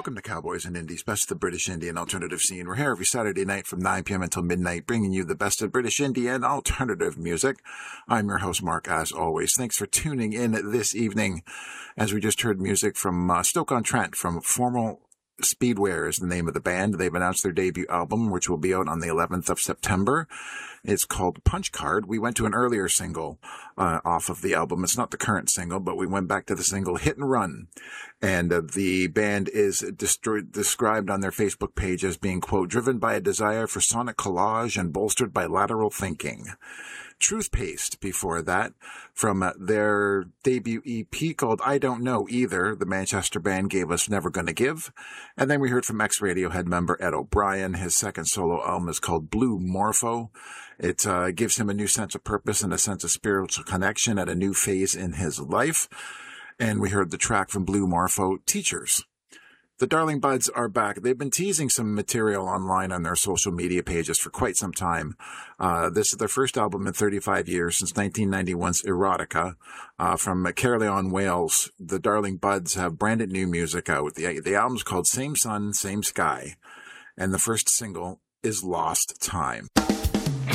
Welcome to Cowboys and Indies, best of the British indie and alternative scene. We're here every Saturday night from 9 p.m. until midnight, bringing you the best of British indie and alternative music. I'm your host, Mark, as always. Thanks for tuning in this evening, as we just heard music from Stoke-on-Trent from Formal Speedwear is the name of the band. They've announced their debut album, which will be out on the 11th of September. It's called Punch Card. We went to an earlier single off of the album. It's not the current single, but we went back to the single Hit and Run. And the band is described on their Facebook page as being, quote, driven by a desire for sonic collage and bolstered by lateral thinking. Truth Paste before that, from their debut EP called I Don't Know Either. The Manchester band gave us Never Gonna Give. And then we heard from ex-Radiohead member Ed O'Brien. His second solo album is called Blue Morpho. It gives him a new sense of purpose and a sense of spiritual connection at a new phase in his life. And we heard the track from Blue Morpho, Teachers. The Darling Buds are back. They've been teasing some material online on their social media pages for quite some time. This is their first album in 35 years, since 1991's Erotica. From Caerleon, Wales, the Darling Buds have branded new music out. The album's called Same Sun, Same Sky. And the first single is Lost Time.